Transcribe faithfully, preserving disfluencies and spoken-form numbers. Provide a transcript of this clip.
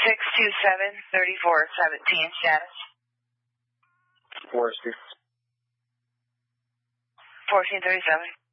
six two seven, three four one seven, status. Forestry. fourteen thirty-seven.